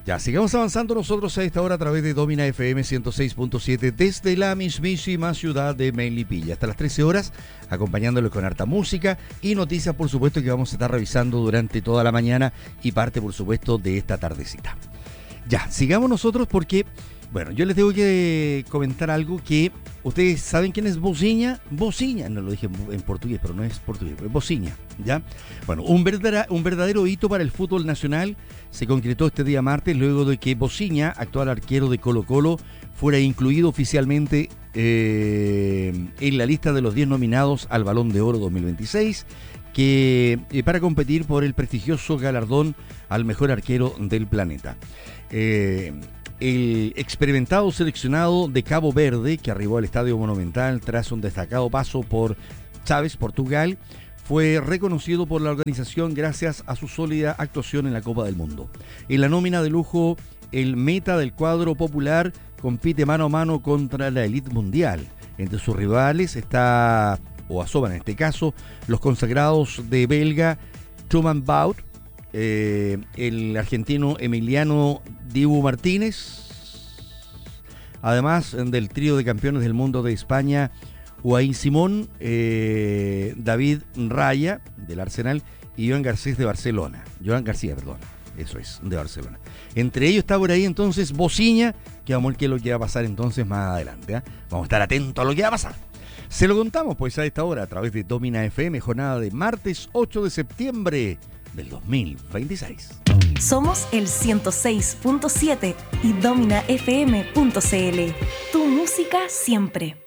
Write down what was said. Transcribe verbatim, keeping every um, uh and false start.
Ya, sigamos avanzando nosotros a esta hora a través de Domina F M ciento seis punto siete desde la mismísima ciudad de Melipilla. Hasta las trece horas, acompañándolos con harta música y noticias, por supuesto, que vamos a estar revisando durante toda la mañana y parte, por supuesto, de esta tardecita. Ya, sigamos nosotros porque, bueno, yo les tengo que comentar algo que ustedes saben quién es Bocinha. Bocinha, no lo dije en portugués, pero no es portugués, es Bocinha, ¿ya? Bueno, un verdadero, un verdadero hito para el fútbol nacional se concretó este día martes luego de que Bocinha, actual arquero de Colo-Colo, fuera incluido oficialmente eh, en la lista de los diez nominados al Balón de Oro dos mil veintiséis, que eh, para competir por el prestigioso galardón al mejor arquero del planeta. Eh, el experimentado seleccionado de Cabo Verde, que arribó al Estadio Monumental tras un destacado paso por Chaves, Portugal, fue reconocido por la organización gracias a su sólida actuación en la Copa del Mundo. En la nómina de lujo, el meta del cuadro popular compite mano a mano contra la élite mundial. Entre sus rivales está, o asoman en este caso, los consagrados de belga Truman Bout, eh, el argentino Emiliano Dibu Martínez, además del trío de campeones del mundo de España, Unai Simón, eh, David Raya, del Arsenal, y Joan Garcés de Barcelona. Joan García, perdón, eso es, de Barcelona. Entre ellos está por ahí entonces Bocinha, que vamos a ver qué es lo que va a pasar entonces más adelante, ¿eh? Vamos a estar atentos a lo que va a pasar. Se lo contamos pues a esta hora a través de Domina F M, jornada de martes ocho de septiembre del dos mil veintiséis. Somos el ciento seis punto siete y domina f m punto c l. Tu música siempre.